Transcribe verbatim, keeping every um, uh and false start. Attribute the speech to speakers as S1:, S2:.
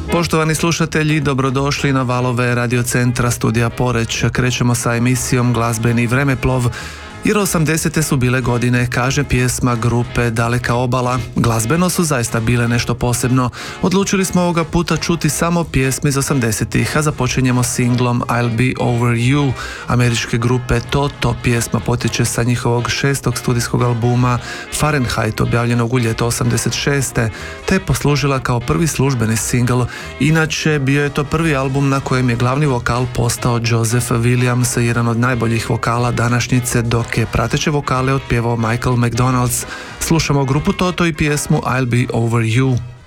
S1: Poštovani slušatelji, dobrodošli na valove radiocentra Studija Poreć. Krećemo sa emisijom Glazbeni vremeplov, jer osamdesete su bile godine, kaže pjesma grupe Daleka obala. Glazbeno su zaista bile nešto posebno. Odlučili smo ovoga puta čuti samo pjesme iz osamdesetih, a započinjemo singlom I'll Be Over You američke grupe Toto. Pjesma potječe sa njihovog šestog studijskog albuma Fahrenheit, objavljenog u ljeto osamdeset šeste, te je poslužila kao prvi službeni singl. Inače, bio je to prvi album na kojem je glavni vokal postao Joseph Williams, jedan od najboljih vokala današnjice, dok je prateće vokale otpjevao Michael McDonald. Slušamo grupu Toto i pjesmu I'll Be Over You.